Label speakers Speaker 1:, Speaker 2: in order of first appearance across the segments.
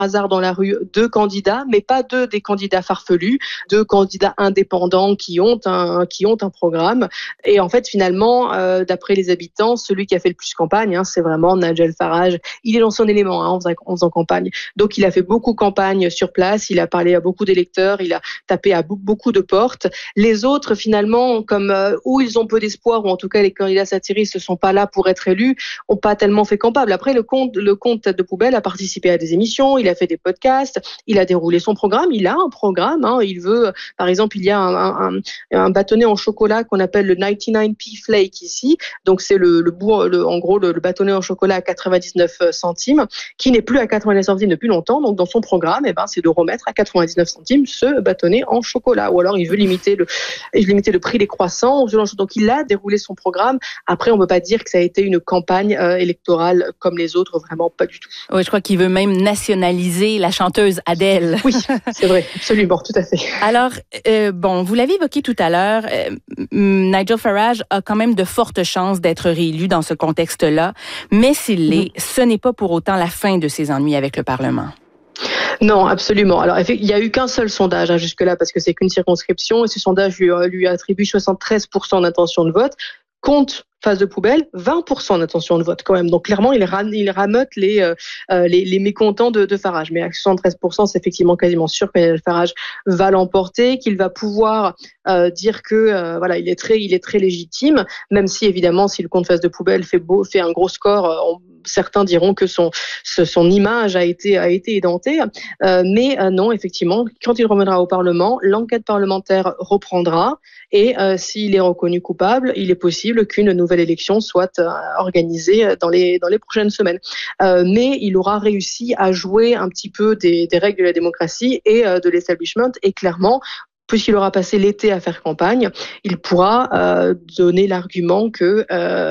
Speaker 1: hasard dans la rue 2 candidats, mais pas des candidats farfelus, 2 candidats indépendants qui ont un programme. Et en fait, finalement, d'après les habitants, celui qui a fait le plus campagne, c'est vraiment Nigel Farage. Il est dans son élément en faisant campagne. Donc, il a fait beaucoup campagne sur place, il a parlé à beaucoup d'électeurs, il a tapé à beaucoup de portes. Les autres, finalement, comme où ils ont peu d'espoir, ou en tout cas les candidats satiristes ne sont pas là pour être élus, n'ont pas tellement fait campagne. Après, le compte Tête de Poubelle a participé à des émissions, il a fait des podcasts, il a déroulé son programme, il a un programme. Il veut, par exemple, il y a un bâtonnet en chocolat qu'on appelle le 99p Flake ici. Donc, c'est en gros le bâtonnet en chocolat à 99 centimes, qui n'est plus à 99 centimes depuis longtemps. Donc, dans son programme, c'est de remettre à 99 centimes ce bâtonnet en chocolat. Ou alors, il veut limiter le prix des croissants. Donc, il a déroulé son programme. Après, on ne peut pas dire que ça a été une campagne électorale comme les autres, vraiment pas du tout.
Speaker 2: Oui, je crois qu'il veut même nationaliser la chanteuse Adele.
Speaker 1: Oui, c'est vrai, absolument, tout à fait.
Speaker 2: Alors, vous l'avez évoqué tout à l'heure, Nigel Farage a quand même de fortes chances d'être réélu dans ce contexte-là, mais s'il l'est, ce n'est pas pour autant la fin de ses ennuis avec le Parlement.
Speaker 1: Non, absolument. Alors, il n'y a eu qu'un seul sondage jusque-là, parce que c'est qu'une circonscription, et ce sondage lui attribue 73% d'intention de vote, contre Face de Poubelle, 20% d'intention de vote quand même. Donc clairement, il rameute les mécontents de Farage. Mais à 73%, c'est effectivement quasiment sûr que Farage va l'emporter, qu'il va pouvoir dire que il est très légitime, même si évidemment, si le compte Face de Poubelle fait un gros score, certains diront que son image a été édentée. Mais non, effectivement, quand il reviendra au Parlement, l'enquête parlementaire reprendra, et s'il est reconnu coupable, il est possible qu'une nouvelle élection soit organisée dans les prochaines semaines. Mais il aura réussi à jouer un petit peu des règles de la démocratie et de l'establishment, et clairement, puisqu'il aura passé l'été à faire campagne, il pourra donner l'argument que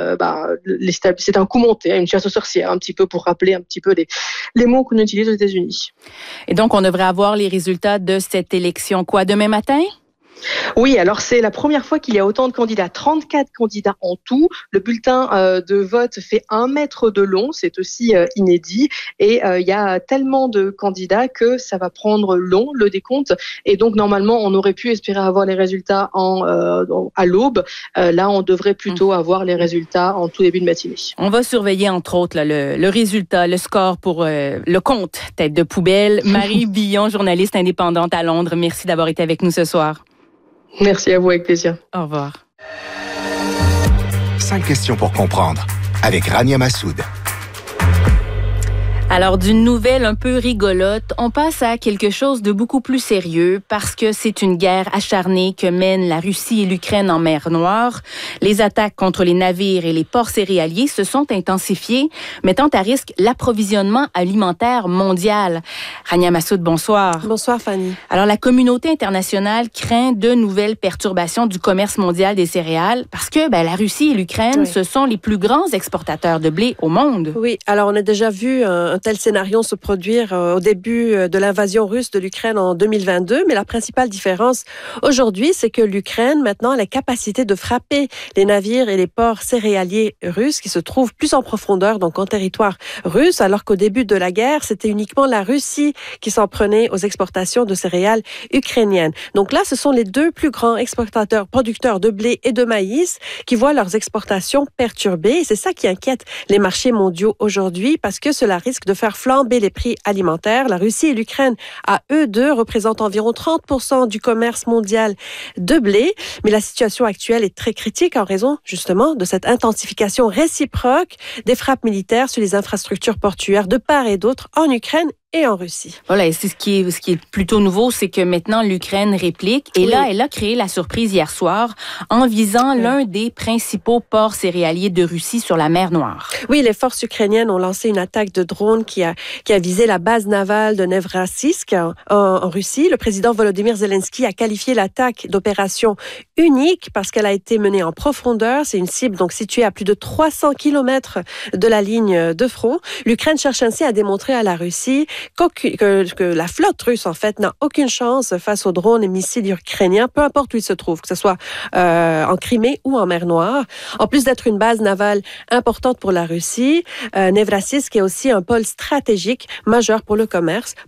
Speaker 1: c'est un coup monté, une chasse aux sorcières, un petit peu, pour rappeler un petit peu les mots qu'on utilise aux États-Unis.
Speaker 2: Et donc, on devrait avoir les résultats de cette élection, demain matin?
Speaker 1: Oui, alors c'est la première fois qu'il y a autant de candidats, 34 candidats en tout. Le bulletin de vote fait 1 mètre de long, c'est aussi inédit. Et il y a tellement de candidats que ça va prendre long, le décompte. Et donc normalement, on aurait pu espérer avoir les résultats à l'aube. Là, on devrait plutôt avoir les résultats en tout début de matinée.
Speaker 2: On va surveiller entre autres le résultat, le score pour le compte Tête de Poubelle. Marie Billon, journaliste indépendante à Londres, merci d'avoir été avec nous ce soir.
Speaker 1: Merci à vous, avec plaisir.
Speaker 2: Au revoir.
Speaker 3: 5 questions pour comprendre, avec Rania Massoud.
Speaker 2: Alors, d'une nouvelle un peu rigolote, on passe à quelque chose de beaucoup plus sérieux parce que c'est une guerre acharnée que mènent la Russie et l'Ukraine en mer Noire. Les attaques contre les navires et les ports céréaliers se sont intensifiées, mettant à risque l'approvisionnement alimentaire mondial. Rania Massoud, bonsoir.
Speaker 4: Bonsoir, Fanny.
Speaker 2: Alors, la communauté internationale craint de nouvelles perturbations du commerce mondial des céréales parce que la Russie et l'Ukraine, ce sont les plus grands exportateurs de blé au monde.
Speaker 4: Oui, alors on a déjà vu un tel scénario se produire au début de l'invasion russe de l'Ukraine en 2022, mais la principale différence aujourd'hui, c'est que l'Ukraine maintenant a la capacité de frapper les navires et les ports céréaliers russes qui se trouvent plus en profondeur, donc en territoire russe, alors qu'au début de la guerre, c'était uniquement la Russie qui s'en prenait aux exportations de céréales ukrainiennes. Donc là, ce sont les 2 plus grands producteurs de blé et de maïs qui voient leurs exportations perturbées, et c'est ça qui inquiète les marchés mondiaux aujourd'hui, parce que cela risque de faire flamber les prix alimentaires. La Russie et l'Ukraine, à eux deux, représentent environ 30% du commerce mondial de blé. Mais la situation actuelle est très critique en raison, justement, de cette intensification réciproque des frappes militaires sur les infrastructures portuaires de part et d'autre en Ukraine et en Russie.
Speaker 2: Voilà, et c'est ce qui est plutôt nouveau, c'est que maintenant l'Ukraine réplique. Et là, elle a créé la surprise hier soir en visant l'un des principaux ports céréaliers de Russie sur la mer Noire.
Speaker 4: Oui, les forces ukrainiennes ont lancé une attaque de drone qui a visé la base navale de Nevrassisk en Russie. Le président Volodymyr Zelensky a qualifié l'attaque d'opération unique parce qu'elle a été menée en profondeur. C'est une cible donc située à plus de 300 km de la ligne de front. L'Ukraine cherche ainsi à démontrer à la Russie que la flotte russe, en fait, n'a aucune chance face aux drones et missiles ukrainiens, peu importe où ils se trouvent, que ce soit en Crimée ou en mer Noire. En plus d'être une base navale importante pour la Russie, Nevrassisk est aussi un pôle stratégique majeur pour le commerce,